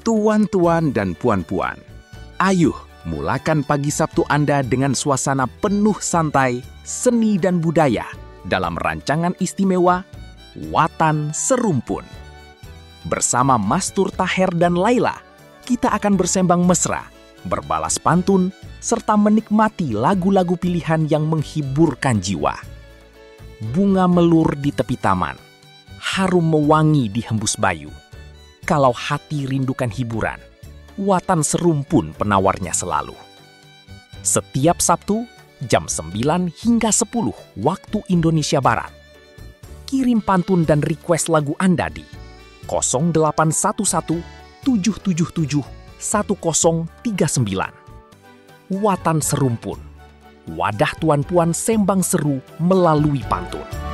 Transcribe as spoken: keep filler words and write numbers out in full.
Tuan-tuan dan puan-puan, ayuh mulakan pagi Sabtu Anda dengan suasana penuh santai, seni dan budaya dalam rancangan istimewa Watan Serumpun. Bersama Mastur Taher dan Laila, kita akan bersembang mesra, berbalas pantun, serta menikmati lagu-lagu pilihan yang menghiburkan jiwa. Bunga melur di tepi taman, harum mewangi di hembus bayu. Kalau hati rindukan hiburan, Watan Serumpun penawarnya selalu. Setiap Sabtu, jam sembilan hingga sepuluh waktu Indonesia Barat. Kirim pantun dan request lagu Anda di nol delapan satu satu tujuh tujuh tujuh satu nol tiga sembilan. Watan Serumpun, wadah tuan-puan sembang seru melalui pantun.